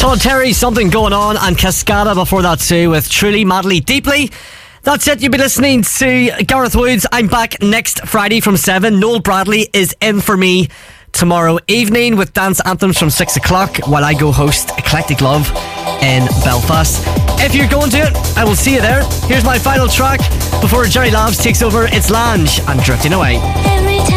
Todd Terry, Something Going On, and Cascada before that too with Truly, Madly, Deeply. That's it. You'll be listening to Gareth Woods. I'm back next Friday from 7. Noel Bradley is in for me tomorrow evening with dance anthems from 6 o'clock while I go host Eclectic Love in Belfast. If you're going to it, I will see you there. Here's my final track before Jerry Labs takes over. It's Lange and Drifting Away.